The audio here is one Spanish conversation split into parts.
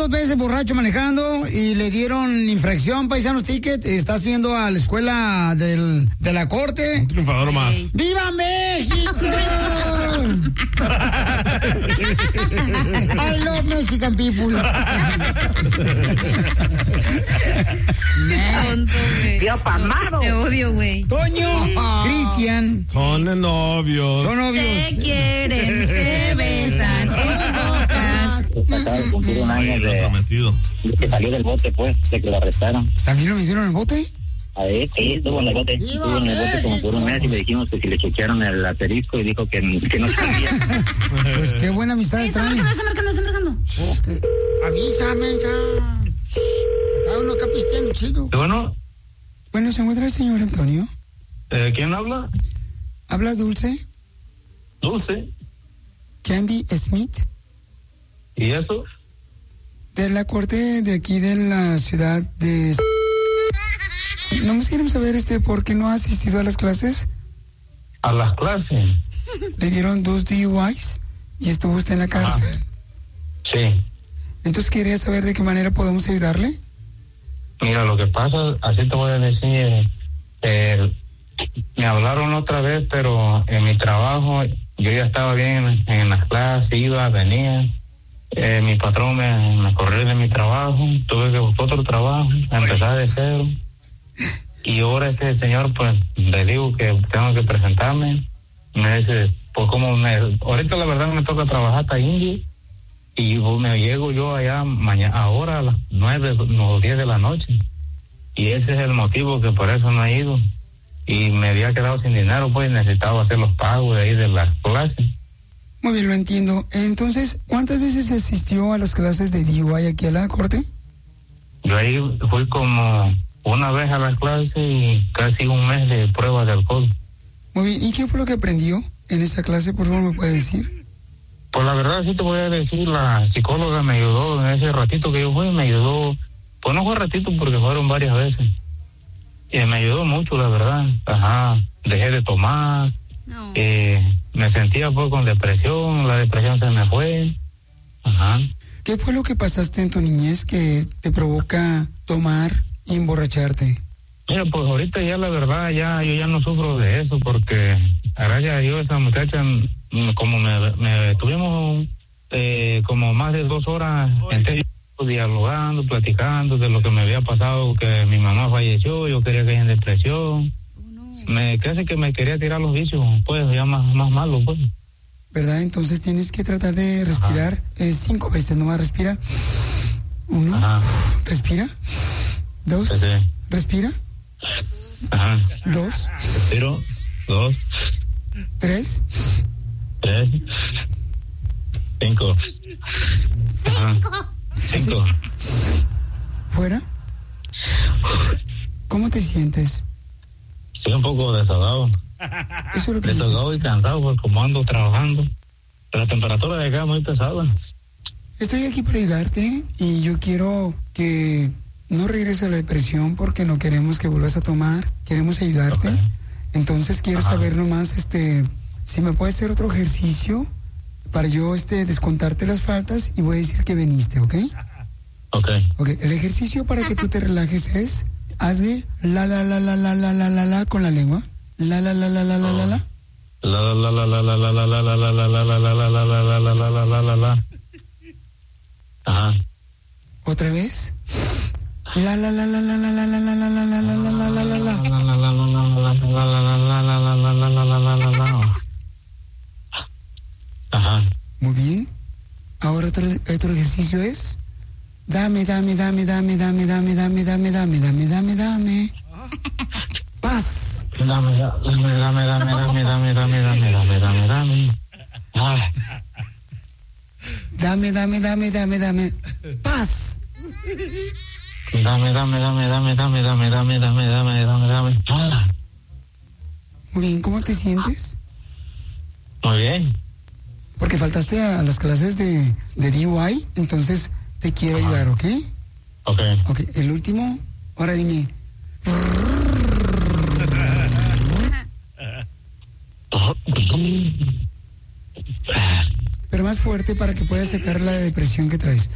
2 veces borracho manejando y le dieron infracción, paisanos, ticket. Está haciendo a la escuela de la corte. Un triunfador más. ¡Viva México! I love Mexican people. Tío Pamado. Te odio, güey. Toño, Cristian. Son novios. Son novios. Se quieren, se besan en sus bocas. Acaba de cumplir un año de que salió del bote, pues, de que lo arrestaron. ¿También lo metieron en el bote? A ver, sí, estuvo en el bote. Estuvo en el bote como por un mes y le dijimos que si le chequearon el asterisco y dijo que no sabía. Pues qué buena amistad Está extraña. marcando. Okay. Avísame ya. Cada uno acá pisteando chido. Bueno, ¿se encuentra el señor Antonio? ¿Quién habla? ¿Habla Dulce? Dulce. Candy Smith. ¿Y eso? De la corte de aquí de la ciudad de... Nomás queremos saber, ¿por qué no ha asistido a las clases? ¿A las clases? Le dieron 2 DUIs y estuvo usted en la cárcel. Ajá. Sí. Entonces quería saber de qué manera podemos ayudarle. Mira, lo que pasa, así te voy a decir, me hablaron otra vez, pero en mi trabajo, yo ya estaba bien en las clases, iba, venía. Mi patrón me corrió de mi trabajo, tuve que buscar otro trabajo, empezar de cero. Y ahora este señor, pues, le digo que tengo que presentarme. Me dice, pues, ahorita la verdad me toca trabajar hasta India. Y me llego yo allá ahora a las 9 o 10 de la noche. Y ese es el motivo que por eso no he ido. Y me había quedado sin dinero, pues necesitaba hacer los pagos de ahí de las clases. Muy bien, lo entiendo. Entonces, ¿cuántas veces asistió a las clases de DUI aquí a la corte? Yo ahí fui como una vez a la clase y casi un mes de prueba de alcohol. Muy bien, ¿y qué fue lo que aprendió en esa clase? Por favor, ¿me puede decir? Pues la verdad sí te voy a decir, la psicóloga me ayudó en ese ratito que yo fui, me ayudó, pues no fue ratito porque fueron varias veces. Y me ayudó mucho, la verdad. Ajá, dejé de tomar, No. me sentía pues con depresión, la depresión se me fue. Ajá. ¿Qué fue lo que pasaste en tu niñez que te provoca tomar y emborracharte? Mira, pues ahorita ya la verdad, yo ya no sufro de eso porque gracias a Dios esa muchacha, como me tuvimos como más de 2 horas enteras dialogando, platicando de lo que me había pasado, que mi mamá falleció, yo quería caer en depresión. Casi que me quería tirar los vicios, pues ya más malo, pues. ¿Verdad? Entonces tienes que tratar de respirar 5 veces, nomás respira. 1, Ajá. respira. 2, Sí. respira. Ajá. 2, Respiro. 2, 3, 3, 5. 5. fuera. ¿Cómo te sientes? Estoy un poco desahogado. Eso es lo que Desahogado y necesitas. cansado porque como ando trabajando. La temperatura de acá es muy pesada. Estoy aquí para ayudarte y yo quiero que no regreses a la depresión porque no queremos que vuelvas a tomar, queremos ayudarte. Okay. Entonces quiero saber nomás, si me puedes hacer otro ejercicio para yo, descontarte las faltas y voy a decir que viniste, ¿ok? Ok. Ok, el ejercicio para que tú te relajes es, hazle la con la lengua. La. La la. Ajá. Otra vez. La. Ajá. Muy bien. Ahora otro ejercicio es dame. Paz. Dame. Ah. Dame. Paz. Dame. Ah. Muy bien, ¿cómo te sientes? Muy bien. Porque faltaste a las clases de DUI, entonces te quiero ayudar, ¿ok? Ok. Ok, el último, ahora dime. más fuerte para que puedas sacar la depresión que traes.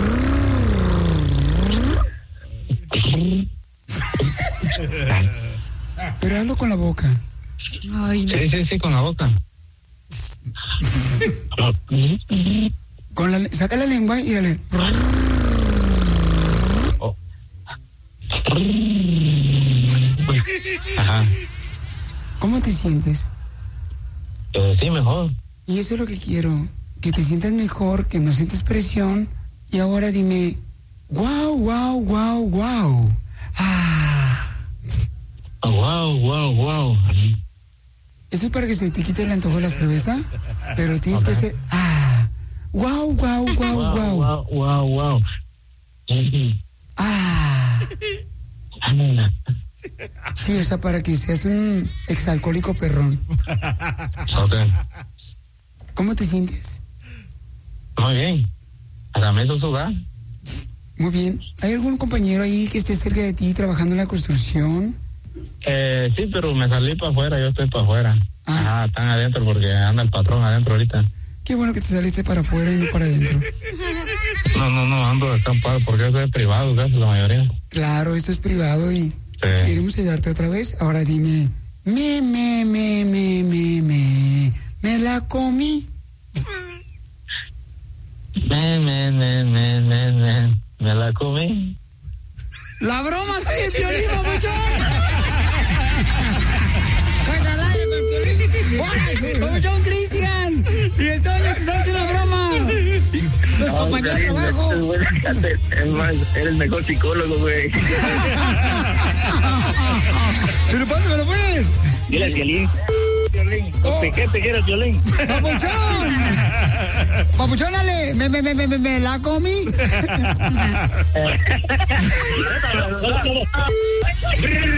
Pero hazlo con la boca. Ay, no. Sí, con la boca. Saca la lengua y dale. Oh. Ajá. ¿Cómo te sientes? Sí, mejor. Y eso es lo que quiero, que te sientas mejor, que no sientes presión. Y ahora dime, wow, wow, wow, wow. Wow. Eso es para que se te quite el antojo de la cerveza, pero tienes que hacer, wow, wow, wow, wow. Wow. Sí, o sea, para que seas un exalcohólico perrón. Ok. ¿Cómo te sientes? Muy bien. Hágame eso sugar. Muy bien. ¿Hay algún compañero ahí que esté cerca de ti trabajando en la construcción? Sí, pero me salí para afuera, yo estoy para afuera. Ajá, están adentro porque anda el patrón adentro ahorita. Qué bueno que te saliste para afuera y no para adentro. No, ando escampado porque eso es privado, casi la mayoría. Claro, esto es privado y queremos ayudarte otra vez. Ahora dime, me la comí. Me la comí. La broma sigue el Piolín, papuchón. Cacha al aire con el Piolín. Papuchón Cristian. Y el Toño te está haciendo la broma. Los compañeros de trabajo. Es más, eres mejor psicólogo, güey. Pero pásamelo, pues. Dile al Piolín. ¿Qué te quieres, Piolín? ¡Papuchón! ¡Papuchón, dale! ¿Me la comí?